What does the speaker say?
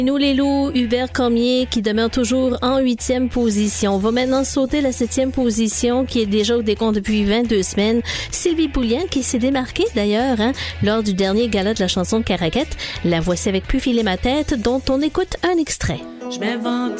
Nous les loups, Hubert Cormier qui demeure toujours en 8e position. On va maintenant sauter la 7e position qui est déjà au décompte depuis 22 semaines. Sylvie Poulien qui s'est démarquée d'ailleurs lors du dernier gala de la chanson de Caraquette. La voici avec Plus filer ma tête dont on écoute un extrait. Je m'invente